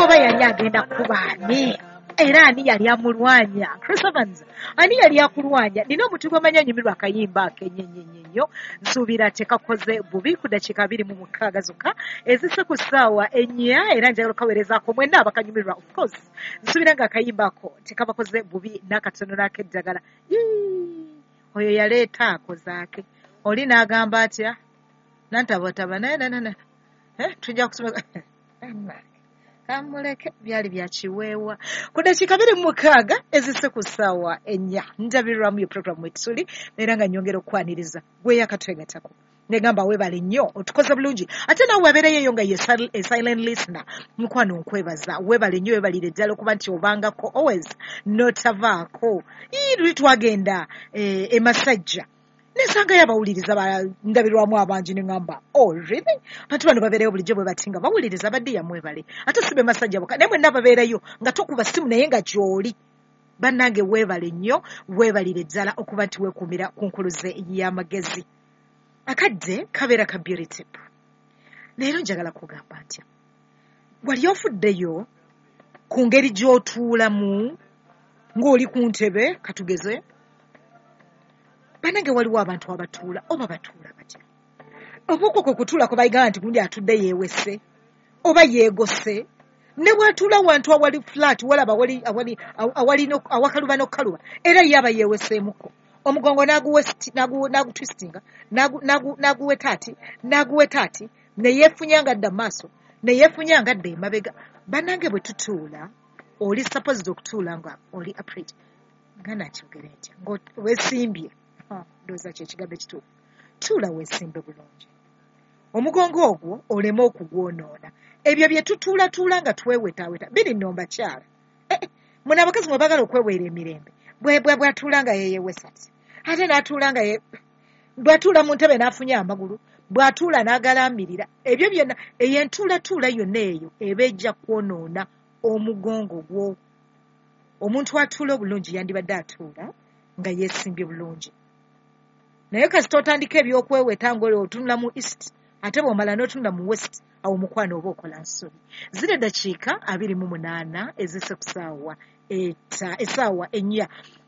oba yali agenda kubaani era ani yali amulwanya Christmas ani yali akulwanya nina omuntu gw'amanyi anyumirwa akayimba akenyenyenyenyo nsuubira tekakoze bubi ku dakiika 26 zokka ezise ku ssaawa 4 era njagala okaweerezaako mwenna abakanyumirwa of course nsuubira nga akayimba ako tekabakoze bubi n'akatono n'akeddagala oyo yaleeta akozaake oli n'agamba atya nantabataba tujja kusoma kamuleke byali bya kiweewa ku dakiika 26 ezise ku ssaawa 4 ndabirwamu yo programu wetuli era nga nyongera okwaniriza gweyo akatwegatako negamba weebale nnyo otukoze bulungi ate naawe wabeereyo nga ye silent listener mukwano nkwebaza weebale nnyo weebalire ddala okuba nti obangako always notavaako luli twagenda emasajja nesangayo abawuliriza ndabirwamu abangi neŋŋamba really bantu bano babeereyo bulijjo bwe bati nga bawuliriza badde yamwebale ate sibe masajja boka naye mwenna babeereyo nga tokuba simu naye nga gy'oli bannange weebale nnyo weebalire ddala okuba nti weekuumira ku nkuluze y'amagezi akadde kabeera ka beauty tip leero njagala kugamba ntya wali ofuddeyo ku ngeri gy'otuulamu ng'oli ku ntebe katugeze banange waliwo abantu abatuula oba batuula batya oba okwo kwe kutuula kwe bayigamba nti gundi atudde yeewese oba yeegose ne bw'atuula wantu awali flat walaba awakaluba n'okukaluba era ye aba yeeweseemuko omugongo n'agutwistinga n'aguweta ati ne yeefunyanga adda maaso ne yeefunyanga adda emabega banange bwe tutuula oli supposed okutuula nga oli upright nga nakyogere ntya weesimbye ndowooza kyekigambo ekituufu tuula weesimbe bulungi omugongo ogwo oleme okugwonoona ebyo bye tutuulatuula nga twewetaaweta biri nno mbakyala muna abakazi mwe bagala okweweera emirembe bw'atuula nga yeeyewesati ate n'atuula nga bw'atuula mu ntebe n'afunya amagulu bw'atuula n'agalamirira ebyo byonna eyentuulatuula yonna eyo eba ejja kwonoona omugongo gwo omuntu atuula obulungi yandibadde atuula nga yeesimbye bulungi naye kasita otandika ebyokweweta ng'oli otunula mu east ate bw'omala n'otunula mu west awo mukwano oba okola nsobi ziri eddakiika 28 ezise ku essaawa 4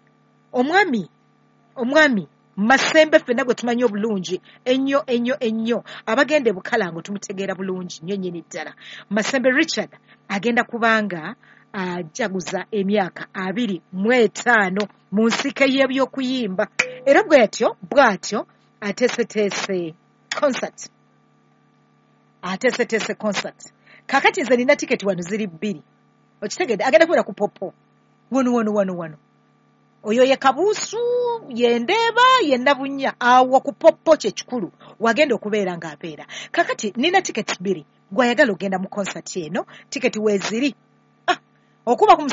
omwami Masembe ffenna gwe tumanyi obulungi ennyo abagenda ebukalango tumutegeera bulungi nnyo nnyini ddala Masembe Richard agenda kubanga ajaguza emyaka 25 mu nsika y'ebyokuyimba era bw'atyo ateeseteese concert kakati nze nina tiketi wano ziri 2 okitegedde agenda kubeera ku popo wano oyo ye kabuusu ye ndeeba ye nabunya awo ku popo kyekikulu wagenda okubeera ng'abeera kakati nina tiketi 2 gwayagala ogenda mu concert eno tiketi weeziri okuba ku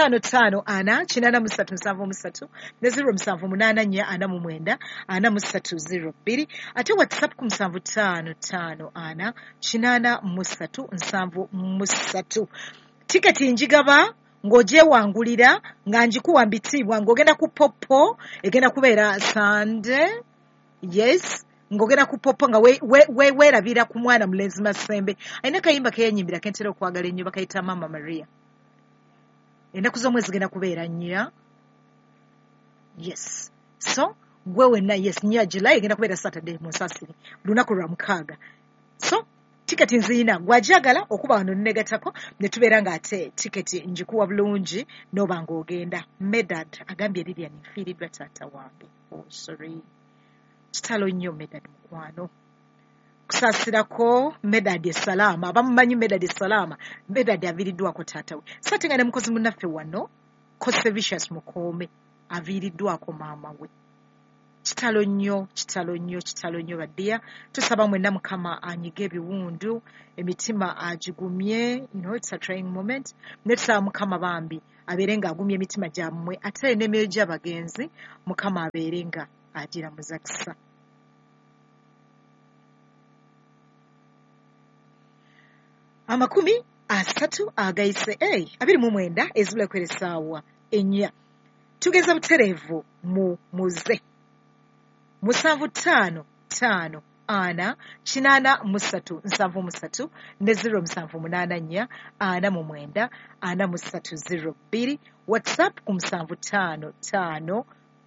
7554 ne 0784494302 ate WhatsApp ku 75548373 tiketi njigaba ng'ogyewangulira nga njikuwa mbitiibwa ng'ogenda ku popo egenda kubeera Sunday yes ng'ogenda ku popo nga weerabira ku mwana mulenzi Masembe alina kayimba keyanyimbira kentera okwagala ennyo bakayita Mama Maria ennaku z'omwezi zigenda kubeera nnya yes so gwe wenna yes nnya July egenda kubeera Saturday mu Nsasiri lunaku lwa 6 so tiketi nziina gwajagala okuba wano negatako ne tubeera ng'ate tiketi njikuwa bulungi n'oba ng'ogenda Medad agambye Lilian nfiiriddwa taata wange sorry kitalo nnyo Medad mukwano kusaasirako Medad Esalaama abamumanyi Medad Esalaama Medad aviiriddwako taata we sate nga ne mukozi munnaffe wano Cosevicius Mukoome aviiriddwako maama we kitalo nnyo baddiya tusaba mwenna Mukama anyiga ebiwundu emitima agigumye it's a trying moment ne tusaba Mukama bambi abeere nga agumye emitima gyammwe ate n'emyoyo gy'abagenzi Mukama abeere nga agira muzakisa amakumi 3 agayise 29 ezibula kwera essaawa 4 tugeza butereevu mu muze 755 ana 837 ne 0784 49 4302 WhatsApp ku 755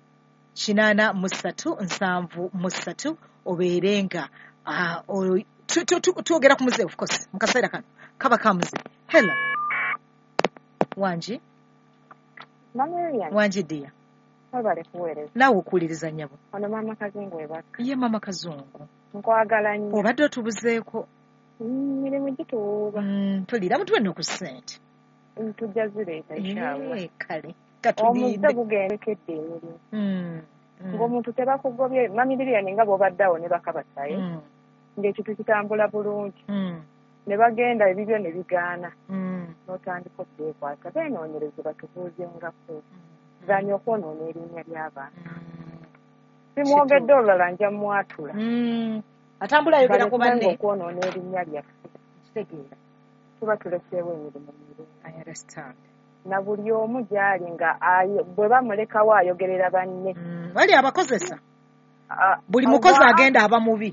837 obeerenga twogera ku muze of course mu kaseera kano kaba kamuze. Hello Wanji Wanji dia naawe okuwuliriza nnyabo ono Mama Kazungu webaka ye Mama Kazungu nkwagala nnyo obadde otubuzeeko mirimu gituuba tolira mutwenna ku ssente tujja zireeta inshallah kale omuze gugendekedde emirimu ng'omuntu tebakugobye Mami Lilian nga bw'obaddeawo ne bakabasayo ng'ekintu kitambula bulungi ne bagenda ebibyo ne bigaana n'otandika okwekwata beenoonyereze batubuuzengako ganya okwonoona erinnya ly'abantu simwogedde olulala nja mwatula atambula ayogera ku banne okwonoona erinnya lyaffe kitegeera tuba tuleseewo emirimu mirungi na buli omu gy'ali nga bwe bamulekawo ayogerera banne bali abakozesa buli mukozi agenda aba mubi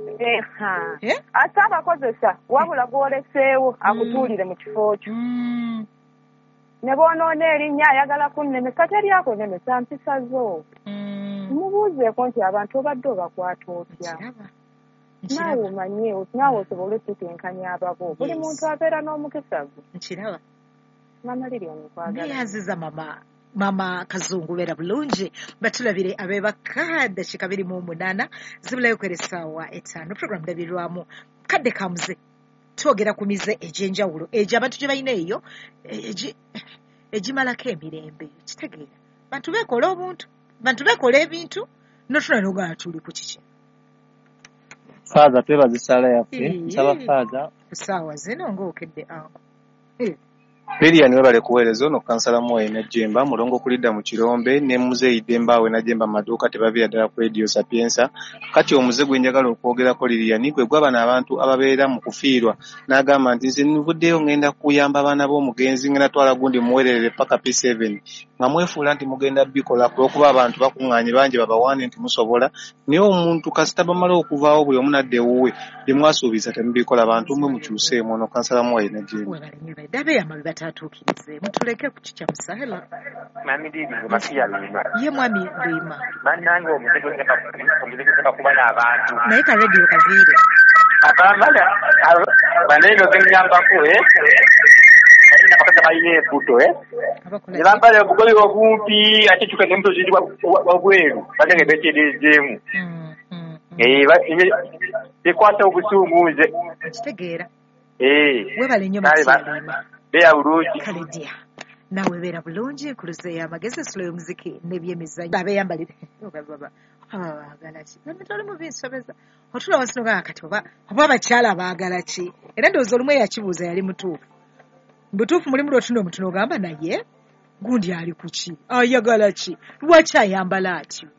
ate abakozesa wabula gwoleseewo akutuulire mu kifo kyo ne boonoona erinnya ayagala kunnemesa teryako nemesa mpisa zo mubuuzeeko nti abantu obadde obakwata otya naawe omanye naawe osobole okutenkanya ababo buli muntu abeera n'omukisa gwe nkiraba Mama Lilian nkwagala neyaziza mama Kazungu beera bulungi batulabire abebaka dakiika 28 zibulayo kwera essaawa 5 program ndabirwamu kadde kamuze twogera ku mize egy'enjawulo egyo abantu gye balina eyo egimalako emirembe kitegeera bantu beekola obuntu bantu beekola ebintu notuna nogala tuli ku kiki Father twebazisala yaffe nsaba Father ku ssaawa zino ng'okedde anko Lilian webale kuweereza ono kansala Mwoyo Najjemba mulongo kulidda mu Kirombe ne Muzeeyi Dembawe Najjemba maduuka tebabeera ddala ku Radio Sapienza kati omuze gwe njagala okwogerako Lilian gwe gw'abana abantu ababeera mu kufiirwa n'agamba nti nze nvuddeyo ngenda kuyamba abaana b'omugenzi ngenda twala gundi muweererere paka P7 nga mwefuula nti mugenda bikola olw'okuba abantu bakuŋŋaanye bangi babawaane nti musobola naye omuntu kasita bamala okuvaawo buli omu nadda ewuwe bye mwasuubiza temubikola abantu mwe mukyuseemu ono kansala Mwoyo Najjemba tatuukirize mutuleke ku kikya musahela Mami Lilian Masiya Lima ye mwami Lima bannange omuzego kuba n'abantu naye ka radio kaviire abamala baneno genyambako abakaza balina embuto ne bambala obugoye obumpi ate kyuka n'embuto ziri wabweru banenge betereezeemu ekwata obusungu nze kitegeera webale nnyo Masiya beera bulungi kaledia nawe beera bulungi nkuluze y'amagezi esula y'omuziki n'ebyemizannyo abeeyambalire baagala ki namitole mu binsobeza otula wansi nogaa kati oba abakyala baagala ki era ndowooza olumu eyakibuuza yali mutuufu butuufu mulimu lwotunda omuntu n'ogamba naye gundi ali ku ki ayagala ki lwaki ayambala atyo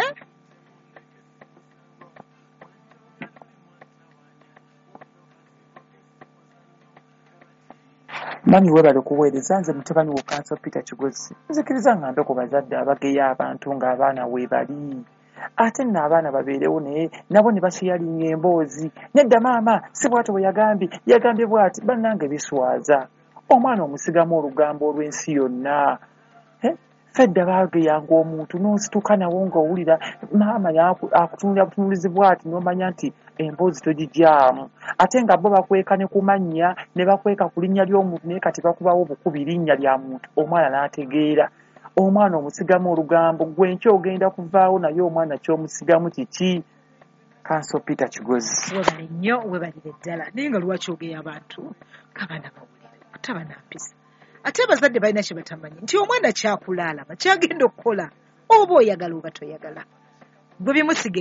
Mami webale kuweereza nze mutabani wo Kanso Peter Kigozi nzikiriza ngambe ku bazadde abageya abantu ng'abaana weebali ate nno abaana babeerewo naye nabo ne basiyalinga emboozi nedda maama si bw'ati bwe yagambye bw'ati bannange biswaza omwana omusigamu olugambo olw'ensi yonna fedda baageyanga omuntu n'osituka nawo ng'owulira maama akutunulira butunulizi bw'ati n'omanya nti emboozi togijjaamu ate nga bo bakweka ne ku mannya ne bakweka ku linnya ly'omuntu naye kati bakubawo bukubi linnya lya muntu omwana n'ategeera omwana omusigamu olugambo gwe nkyo ogenda kuvaawo naye omwana ky'omusigamu kiki Kanso Peter Kigozi webale nnyo webalire ddala naye nga lwaki ogeya abantu kabaana bawulire kutaba nampisa ate abazadde balina kye batamanyi nti omwana kyakulaalama kyagenda okukola oba oyagala oba toyagala bwe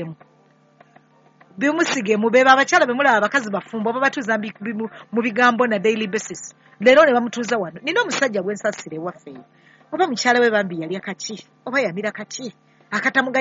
bimusigemu beba abakyala bemulaba abakazi bafumbo oba batuuza mu bigambo na daily basis leero ne bamutuuza wano nina omusajja gwe nsasire ewaffe oba mukyala we bambi yalya kaki oba yamira kaki akatamuga